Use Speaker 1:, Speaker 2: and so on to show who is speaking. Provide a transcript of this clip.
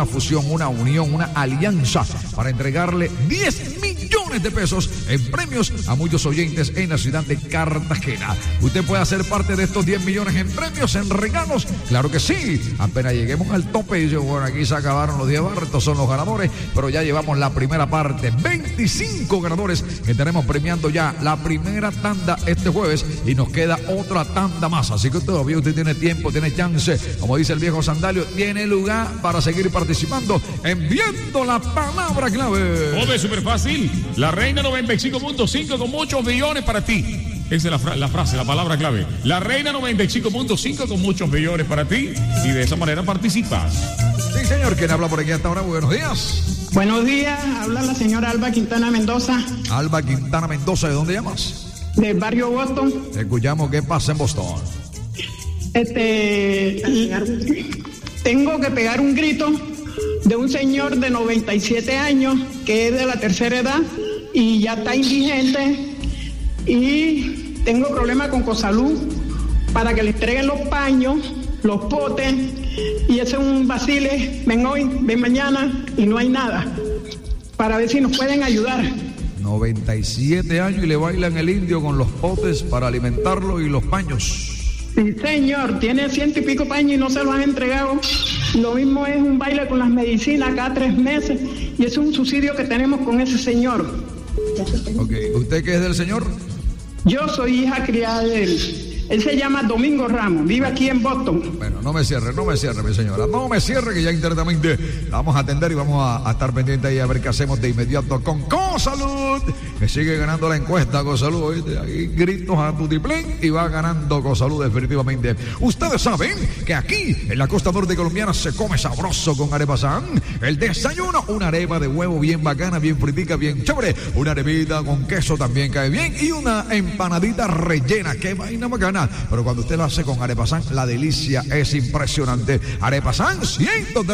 Speaker 1: una fusión, una unión, una alianza para entregarle 10 millones de pesos en premios a muchos oyentes en la ciudad de Cartagena. Usted puede hacer parte de estos 10 millones en premios, en regalos. Claro que sí. Apenas lleguemos al tope y yo, bueno, aquí se acabaron los 10 barras, estos son los ganadores, pero ya llevamos la primera parte. 25 ganadores que tenemos premiando ya la primera tanda este jueves y nos queda otra tanda más. Así que todavía usted tiene tiempo, tiene chance, como dice el viejo Sandalio, tiene lugar para seguir participando enviando la palabra clave.
Speaker 2: Joder, súper fácil. La Reina 95.5 con muchos millones para ti. Esa es la frase, la palabra clave. La Reina 95.5 con muchos millones para ti. Y de esa manera participas.
Speaker 1: Sí, señor. ¿Quién habla por aquí hasta ahora? Buenos días.
Speaker 3: Buenos días. Habla la señora Alba Quintana Mendoza.
Speaker 1: Alba Quintana Mendoza, ¿de dónde llamas?
Speaker 3: Del barrio Boston.
Speaker 1: Escuchamos qué pasa en Boston.
Speaker 3: Tengo que pegar un grito de un señor de 97 años que es de la tercera edad y ya está indigente y tengo problemas con Cosalud para que le entreguen los paños, los potes y ese es un vacile, ven hoy, ven mañana y no hay nada para ver si nos pueden ayudar.
Speaker 1: 97 años y le bailan el indio con los potes para alimentarlo y los paños.
Speaker 3: Sí, señor, tiene 100 y pico paños y no se los han entregado. Lo mismo es un baile con las medicinas cada 3 meses y es un subsidio que tenemos con ese señor.
Speaker 1: Ok, ¿usted qué es del señor?
Speaker 3: Yo soy hija criada de él. Él se llama Domingo Ramos, vive aquí en Boston.
Speaker 1: Bueno, no me cierre, mi señora. No me cierre, que ya internamente la vamos a atender y vamos a estar pendientes ahí a ver qué hacemos de inmediato con Cosalud, que sigue ganando la encuesta Cosalud. ¿Oíste? Ahí gritos a tutiplén y va ganando Cosalud definitivamente. Ustedes saben que aquí en la costa norte colombiana se come sabroso con arepasan. El desayuno, una arepa de huevo bien bacana, bien fritica, bien chévere. Una arepita con queso también cae bien y una empanadita rellena. Qué vaina bacana. Pero cuando usted lo hace con arepasan, la delicia es impresionante. Arepasan, cientos de